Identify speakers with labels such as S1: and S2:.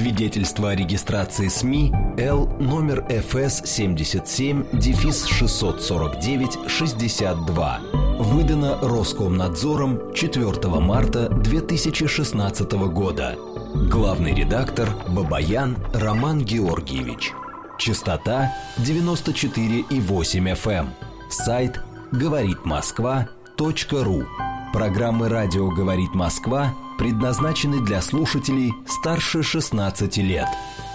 S1: Свидетельство о регистрации СМИ Л номер ФС 77-649-62. Выдано Роскомнадзором 4 марта 2016 года. Главный редактор Бабаян Роман Георгиевич. Частота 94,8 FM. Сайт говоритмосква.ру. Программы «Радио говорит Москва» предназначены для слушателей старше 16 лет.